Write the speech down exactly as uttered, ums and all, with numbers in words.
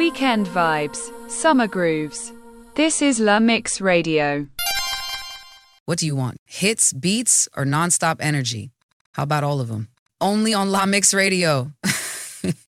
Weekend vibes, summer grooves. This is La Mix Radio. What do you want? Hits, beats, or nonstop energy? How about all of them? Only on La Mix Radio.